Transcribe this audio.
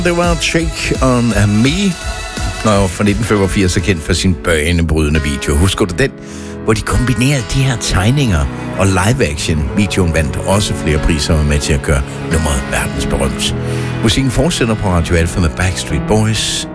Det var Shake on Me, og fra 1985 er kendt for sin banebrydende video. Husker du den, hvor de kombinerede de her tegninger og live-action? Videoen vandt også flere priser og var med til at gøre nummeret verdensberømt. Musikken fortsætter på Radio Alpha med Backstreet Boys.